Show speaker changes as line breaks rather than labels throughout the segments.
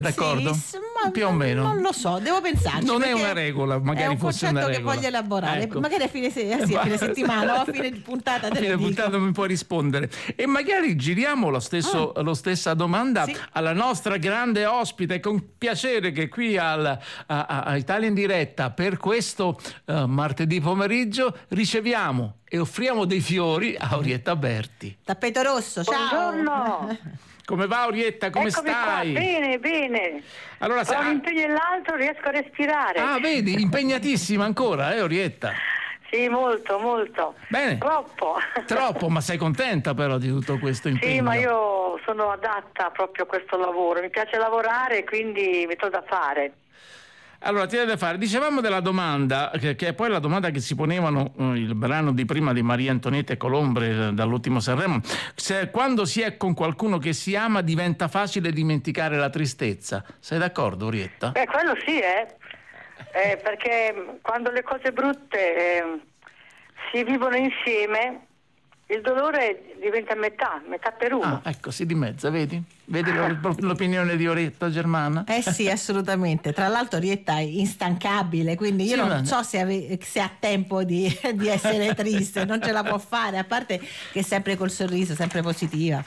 D'accordo?
Sì, ma
più o meno.
Non lo so, devo pensarci.
Non è una regola, magari fosse una regola.
È un concetto che voglio elaborare,
Ecco.
magari a fine settimana o a fine puntata te lo dico.
Puntata mi puoi rispondere. E magari giriamo lo stessa domanda alla nostra grande ospite, con piacere che qui a Italia in Diretta per questo martedì pomeriggio riceviamo e offriamo dei fiori a Orietta Berti.
Tappeto rosso, ciao.
Buongiorno.
Come va Orietta? Come
Eccomi
stai?
Qua. Bene.
Allora,
tra un impegno e l'altro riesco a respirare.
Ah, vedi, impegnatissima ancora, Orietta?
Sì, molto.
Bene. Troppo, ma sei contenta però di tutto questo impegno?
Sì, ma io sono adatta proprio a questo lavoro. Mi piace lavorare, quindi mi do da fare.
Allora, ti deve fare. Dicevamo della domanda, che è poi la domanda che si ponevano il brano di prima di Maria Antonietta e Colombre dall'ultimo Sanremo. Se quando si è con qualcuno che si ama diventa facile dimenticare la tristezza. Sei d'accordo, Orietta?
Quello sì, perché quando le cose brutte si vivono insieme, il dolore diventa metà per uno.
Ecco, si dimezza, vedi? Vedi l'opinione di Orietta Germana?
Sì, assolutamente. Tra l'altro Orietta è instancabile, quindi io non so se ha tempo di essere triste, non ce la può fare, a parte che è sempre col sorriso, sempre positiva.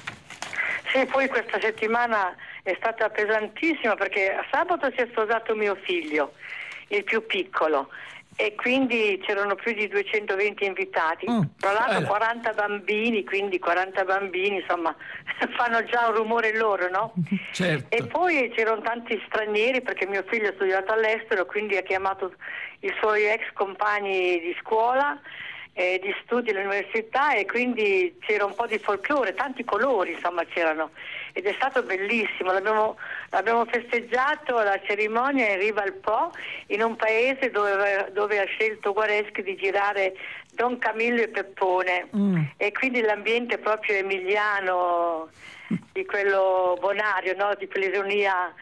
Sì, poi questa settimana è stata pesantissima perché a sabato si è sposato mio figlio, il più piccolo, e quindi c'erano più di 220 invitati, tra l'altro 40 bambini, quindi 40 bambini insomma fanno già un rumore loro, no?
Certo.
E poi c'erano tanti stranieri perché mio figlio ha studiato all'estero, quindi ha chiamato i suoi ex compagni di scuola, di studi all'università, e quindi c'era un po' di folklore, tanti colori insomma c'erano, ed è stato bellissimo. L'abbiamo festeggiato la cerimonia in riva al Po, in un paese dove ha scelto Guareschi di girare Don Camillo e Peppone, e quindi l'ambiente proprio emiliano, di quello bonario, no? Di quell'ironia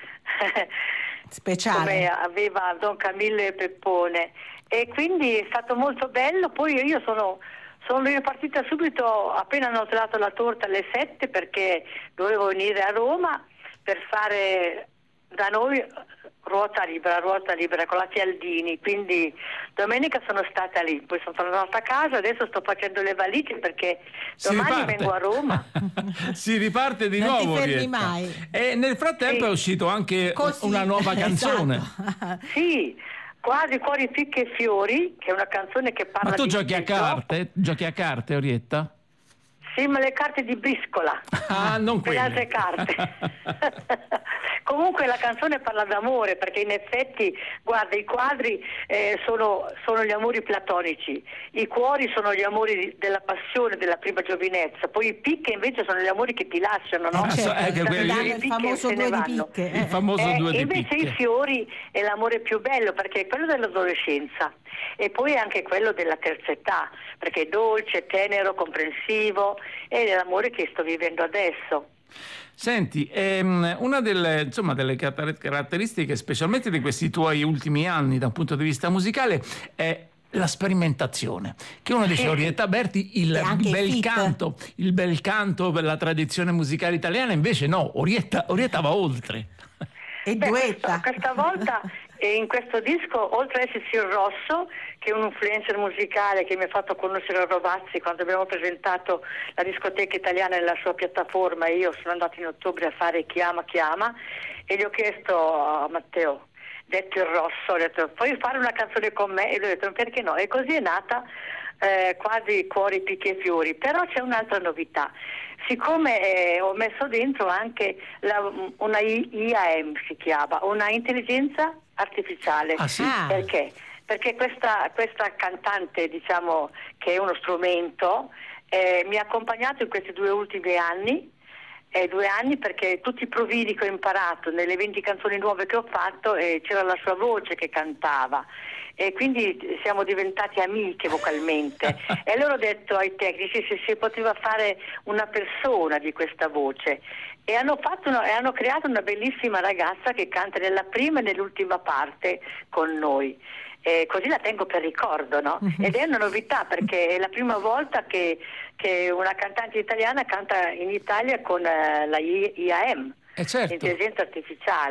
speciale
come aveva Don Camillo e Peppone, e quindi è stato molto bello. Poi io sono ripartita subito appena hanno tirato la torta alle 7 perché dovevo venire a Roma per fare da noi ruota libera con la Fialdini, quindi domenica sono stata lì, poi sono tornata a casa, adesso sto facendo le valigie perché domani vengo a Roma.
Si riparte di
non
nuovo,
ti fermi
Orietta.
mai.
E nel frattempo è uscito anche una nuova canzone.
Esatto.
Sì, Quasi cuori, picche e fiori, che è una canzone che parla
di... Ma tu
di
giochi a carte? Giochi a carte, Orietta?
Sì, ma le carte di briscola.
Non quelle.
Le altre carte. Comunque la canzone parla d'amore, perché in effetti, guarda, i quadri sono gli amori platonici, i cuori sono gli amori della passione, della prima giovinezza, poi i picche invece sono gli amori che ti lasciano, no?
Il famoso due di picche.
Il famoso due di
invece
picche.
i fiori è l'amore più bello, perché è quello dell'adolescenza e poi anche quello della terza età, perché è dolce, tenero, comprensivo, ed è l'amore che sto vivendo adesso.
Senti, una delle caratteristiche, specialmente di questi tuoi ultimi anni da un punto di vista musicale, è la sperimentazione, che uno dice Orietta Berti, il bel canto per la tradizione musicale italiana, invece no, Orietta va oltre.
E duetta.
Questa volta in questo disco, oltre a esserci il Rosso, che è un influencer musicale che mi ha fatto conoscere Rovazzi quando abbiamo presentato la discoteca italiana nella sua piattaforma, e io sono andata in ottobre a fare Chiama e gli ho chiesto a Matteo, detto il Rosso, ho detto puoi fare una canzone con me, e lui ha detto perché no, e così è nata Quasi cuori, picche e fiori. Però c'è un'altra novità, siccome ho messo dentro anche una IAM, si chiama, una intelligenza artificiale.
Sì?
Perché? Perché questa cantante, diciamo, che è uno strumento, mi ha accompagnato in questi 2 ultimi anni, 2 anni, perché tutti i provini che ho imparato nelle 20 canzoni nuove che ho fatto, c'era la sua voce che cantava, e quindi siamo diventati amiche vocalmente. E allora ho detto ai tecnici se si poteva fare una persona di questa voce, e hanno creato una bellissima ragazza che canta nella prima e nell'ultima parte con noi. Così la tengo per ricordo, no? Ed è una novità, perché è la prima volta che una cantante italiana canta in Italia con la IAM.
certo.
l'intelligenza artificiale.